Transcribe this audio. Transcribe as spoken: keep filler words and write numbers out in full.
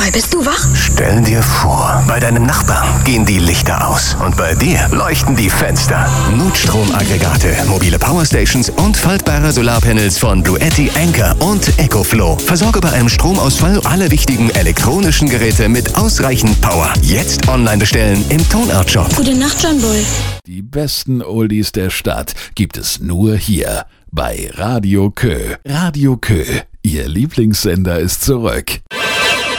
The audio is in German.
Roy, bist du wach? Stell dir vor, bei deinem Nachbarn gehen die Lichter aus und bei dir leuchten die Fenster. Notstromaggregate, mobile Powerstations und faltbare Solarpanels von Bluetti, Anker und EcoFlow. Versorge bei einem Stromausfall alle wichtigen elektronischen Geräte mit ausreichend Power. Jetzt online bestellen im Tonart Shop. Gute Nacht, John Boy. Die besten Oldies der Stadt gibt es nur hier bei Radio Kö. Radio Kö, Ihr Lieblingssender ist zurück.